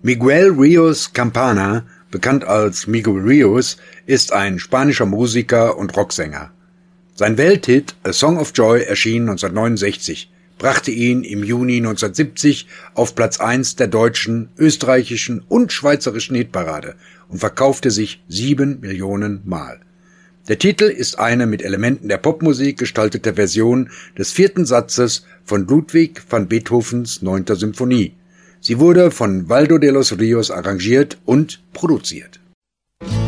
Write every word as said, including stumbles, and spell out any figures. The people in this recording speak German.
Miguel Ríos Campana, bekannt als Miguel Ríos, ist ein spanischer Musiker und Rocksänger. Sein Welthit A Song of Joy erschien neunzehnhundertneunundsechzig, brachte ihn im Juni neunzehnhundertsiebzig auf Platz eins der deutschen, österreichischen und schweizerischen Hitparade und verkaufte sich sieben Millionen Mal. Der Titel ist eine mit Elementen der Popmusik gestaltete Version des vierten Satzes von Ludwig van Beethovens neunter Symphonie. Sie wurde von Waldo de los Rios arrangiert und produziert.